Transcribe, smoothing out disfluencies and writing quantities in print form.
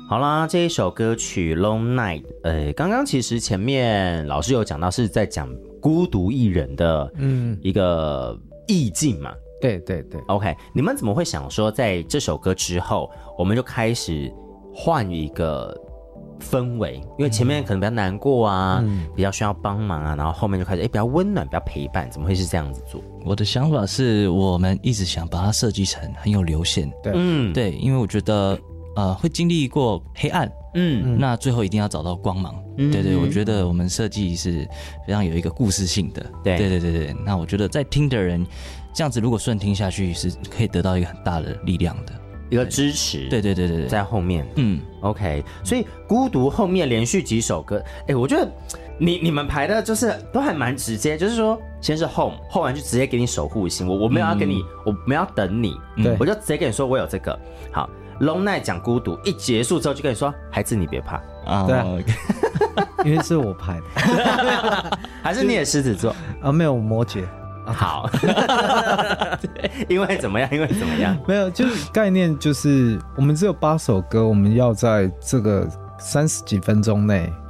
好啦，这一首歌曲 Long Night， 刚刚其实前面老师有讲到是在讲孤独一人的一个意境嘛。 对对对 OK， 你们怎么会想说在这首歌之后我们就开始换一个氛围？因为前面可能比较难过啊，比较需要帮忙啊，然后后面就开始比较温暖，比较陪伴，怎么会是这样子做？ 我的想法是我们一直想把它设计成很有流线， 对， 对，因为我觉得会经历过黑暗，那最后一定要找到光芒，对对，我觉得我们设计是非常有一个故事性的，对对对对对。那我觉得在听的人这样子，如果顺听下去，是可以得到一个很大的力量的。 一个支持， 对对对对对， 在后面，OK， 所以孤独后面连续几首歌，我觉得你们排的就是都还蛮直接，就是说先是 home， 后完就直接给你守护星，我没有要给你，我没有要等你，我就直接跟你说我有这个好。Long Night 讲孤独，一结束之后就跟你说，孩子你别怕啊，对啊，因为是我排的， 还是你也狮子座啊？没有，摩羯。 好，因为怎么样？因为怎么样？ 没有，就是概念就是我们只有8首歌，我们要在这个30几分钟内